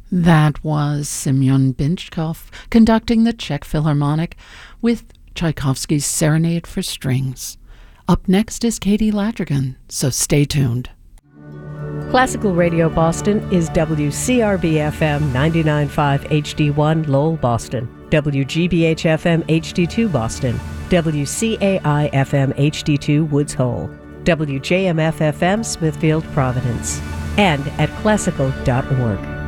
That was Semyon Binchkov conducting the Czech Philharmonic with Tchaikovsky's Serenade for Strings. Up next is Katie Ladrigan, so stay tuned. Classical Radio Boston is WCRB-FM 99.5 HD1 Lowell, Boston, WGBH-FM HD2 Boston, WCAI-FM HD2 Woods Hole, WJMF-FM Smithfield, Providence, and at classical.org.